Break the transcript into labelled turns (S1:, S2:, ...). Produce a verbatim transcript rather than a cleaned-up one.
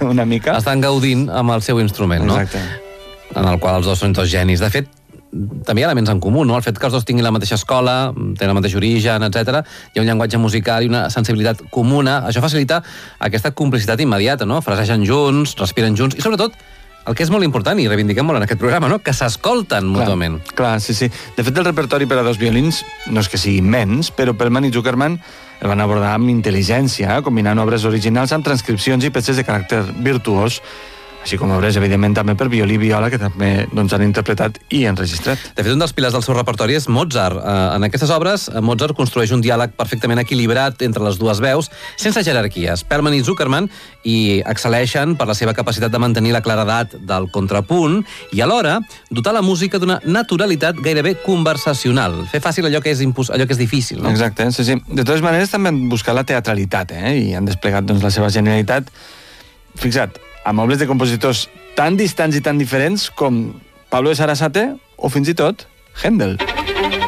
S1: una mica.
S2: Estan gaudint amb el seu instrument, no?
S1: Exacte.
S2: En el qual els dos són dos genis. De fet, també hi ha elements en comú, no? El fet que els dos tinguin la mateixa escola, tenen el mateix origen, etcètera. Hi ha un llenguatge musical i una sensibilitat comuna. Això facilita aquesta complicitat immediata, no? Frasegen junts, respiren junts i, sobretot, el que és molt important, i reivindiquem molt en aquest programa, no? Que s'escolten mútuament.
S1: Clar, clar, sí, sí. De fet, el repertori per a dos violins no és que sigui immens, però Perlman i Zuckerman el van abordar amb intel·ligència, combinant obres originals amb transcripcions i peces de caràcter virtuós, així com obres, evidentment, també per violí i viola, que també doncs, han interpretat i enregistrat.
S2: De fet, un dels pilars del seu repertori és Mozart. En aquestes obres, Mozart construeix un diàleg perfectament equilibrat entre les dues veus, sense jerarquies. Perlman i Zuckerman hi excel·leixen per la seva capacitat de mantenir la claredat del contrapunt i, alhora, dotar la música d'una naturalitat gairebé conversacional. Fer fàcil allò que és, impos... allò que és difícil, no?
S1: Exacte, sí, sí. De totes maneres, també han buscat la teatralitat, eh? I han desplegat doncs, la seva genialitat. Fixa't, amb obres de compositors tan distants i tan diferents com Pablo de Sarasate o fins i tot Händel.